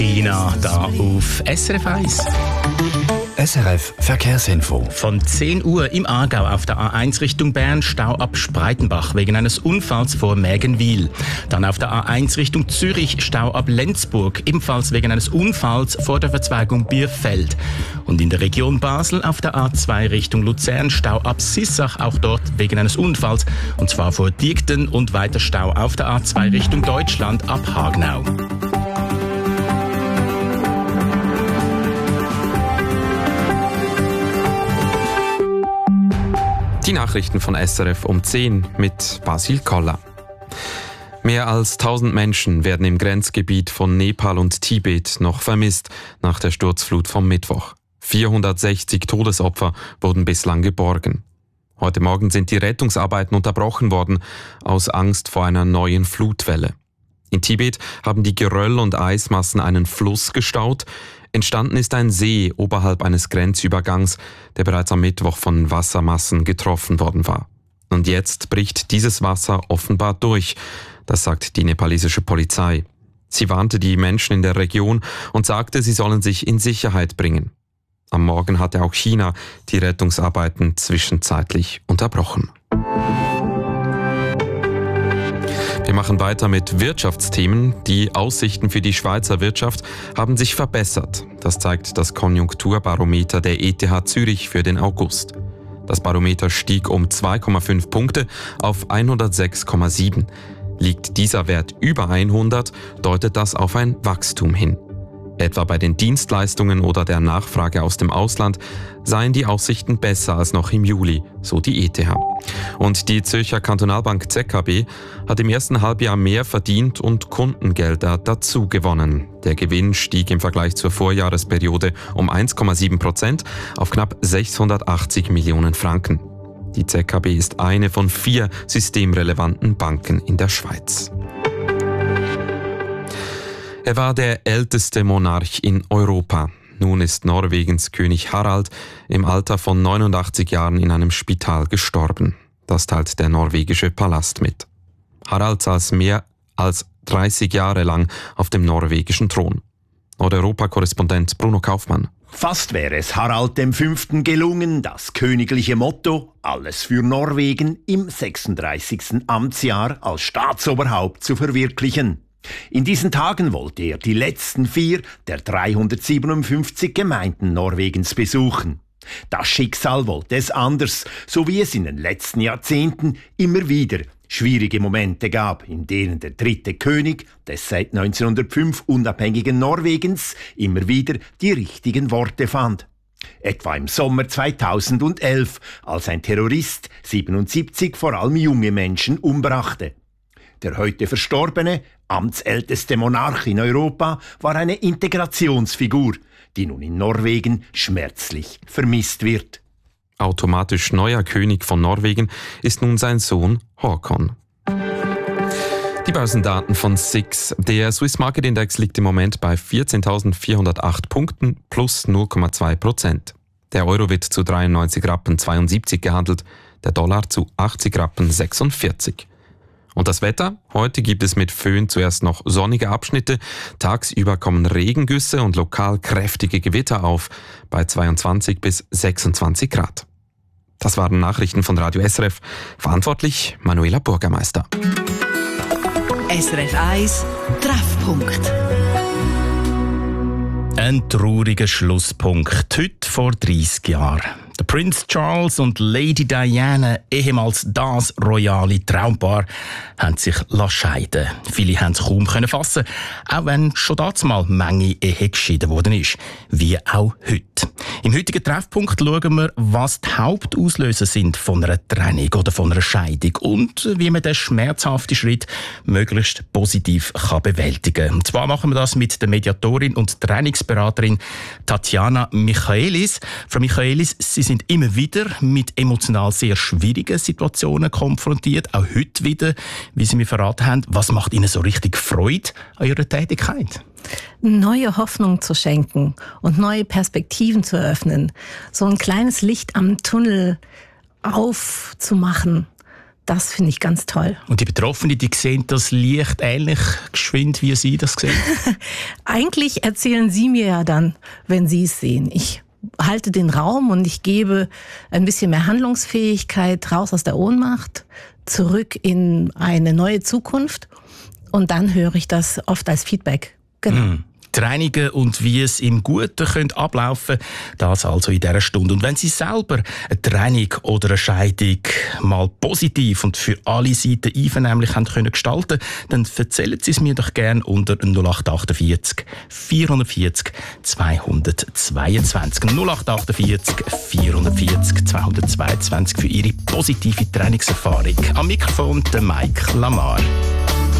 Ina, da auf SRF 1. SRF Verkehrsinfo. Von 10 Uhr im Aargau auf der A1 Richtung Bern Stau ab Spreitenbach wegen eines Unfalls vor Mägenwil. Dann auf der A1 Richtung Zürich Stau ab Lenzburg, ebenfalls wegen eines Unfalls vor der Verzweigung Bierfeld. Und in der Region Basel auf der A2 Richtung Luzern Stau ab Sissach, auch dort wegen eines Unfalls. Und zwar vor Diegden und weiter Stau auf der A2 Richtung Deutschland ab Hagenau. Die Nachrichten von SRF um 10 mit Basil Koller. Mehr als 1000 Menschen werden im Grenzgebiet von Nepal und Tibet noch vermisst nach der Sturzflut vom Mittwoch. 460 Todesopfer wurden bislang geborgen. Heute Morgen sind die Rettungsarbeiten unterbrochen worden, aus Angst vor einer neuen Flutwelle. In Tibet haben die Geröll- und Eismassen einen Fluss gestaut. Entstanden ist ein See oberhalb eines Grenzübergangs, der bereits am Mittwoch von Wassermassen getroffen worden war. Und jetzt bricht dieses Wasser offenbar durch, das sagt die nepalesische Polizei. Sie warnte die Menschen in der Region und sagte, sie sollen sich in Sicherheit bringen. Am Morgen hatte auch China die Rettungsarbeiten zwischenzeitlich unterbrochen. Wir machen weiter mit Wirtschaftsthemen. Die Aussichten für die Schweizer Wirtschaft haben sich verbessert. Das zeigt das Konjunkturbarometer der ETH Zürich für den August. Das Barometer stieg um 2,5 Punkte auf 106,7. Liegt dieser Wert über 100, deutet das auf ein Wachstum hin. Etwa bei den Dienstleistungen oder der Nachfrage aus dem Ausland seien die Aussichten besser als noch im Juli, so die ETH. Und die Zürcher Kantonalbank ZKB hat im ersten Halbjahr mehr verdient und Kundengelder dazu gewonnen. Der Gewinn stieg im Vergleich zur Vorjahresperiode um 1,7% auf knapp 680 Millionen Franken. Die ZKB ist eine von 4 systemrelevanten Banken in der Schweiz. Er war der älteste Monarch in Europa. Nun ist Norwegens König Harald im Alter von 89 Jahren in einem Spital gestorben. Das teilt der norwegische Palast mit. Harald saß mehr als 30 Jahre lang auf dem norwegischen Thron. Nordeuropa-Korrespondent Bruno Kaufmann. Fast wäre es Harald V. gelungen, das königliche Motto »Alles für Norwegen« im 36. Amtsjahr als Staatsoberhaupt zu verwirklichen. In diesen Tagen wollte er die letzten 4 der 357 Gemeinden Norwegens besuchen. Das Schicksal wollte es anders, so wie es in den letzten Jahrzehnten immer wieder schwierige Momente gab, in denen der dritte König des seit 1905 unabhängigen Norwegens immer wieder die richtigen Worte fand. Etwa im Sommer 2011, als ein Terrorist 77 vor allem junge Menschen umbrachte. Der heute verstorbene, amtsälteste Monarch in Europa war eine Integrationsfigur, die nun in Norwegen schmerzlich vermisst wird. Automatisch neuer König von Norwegen ist nun sein Sohn Håkon. Die Börsendaten von SIX. Der Swiss Market Index liegt im Moment bei 14.408 Punkten plus 0,2%. Der Euro wird zu 93,72 Rappen gehandelt, der Dollar zu 80,46 Rappen. Und das Wetter? Heute gibt es mit Föhn zuerst noch sonnige Abschnitte. Tagsüber kommen Regengüsse und lokal kräftige Gewitter auf bei 22 bis 26 Grad. Das waren Nachrichten von Radio SRF. Verantwortlich Manuela Bürgermeister. SRF 1 Treffpunkt. Ein trauriger Schlusspunkt. Heute vor 30 Jahren. Der Prinz Charles und Lady Diana, ehemals das royale Traumpaar, haben sich scheiden lassen. Viele haben es kaum fassen, auch wenn schon damals Menge Ehe geschieden worden ist. Wie auch heute. Im heutigen Treffpunkt schauen wir, was die Hauptauslöser sind von einer Trennung oder von einer Scheidung und wie man den schmerzhaften Schritt möglichst positiv bewältigen kann. Und zwar machen wir das mit der Mediatorin und Trennungsberaterin Tatjana Michaelis. Frau Michaelis, Sie sind immer wieder mit emotional sehr schwierigen Situationen konfrontiert, auch heute wieder, wie Sie mir verraten haben. Was macht Ihnen so richtig Freude an Ihrer Tätigkeit? Neue Hoffnung zu schenken und neue Perspektiven zu eröffnen, so ein kleines Licht am Tunnel aufzumachen, Das finde ich ganz toll. Und die Betroffenen, die sehen das Licht ähnlich geschwind, wie Sie das sehen? Eigentlich erzählen Sie mir ja dann, wenn Sie es sehen. Ich halte den Raum und ich gebe ein bisschen mehr Handlungsfähigkeit raus aus der Ohnmacht, zurück in eine neue Zukunft. Und dann höre ich das oft als Feedback. Genau. Trainings und wie es im Guten ablaufen könnte, das also in dieser Stunde. Und wenn Sie selber eine Trennung oder eine Scheidung mal positiv und für alle Seiten einvernehmlich können gestalten, dann erzählen Sie es mir doch gerne unter 0848 440 222. 0848 440 222 für Ihre positive Trennungserfahrung. Am Mikrofon der Mike Lamar.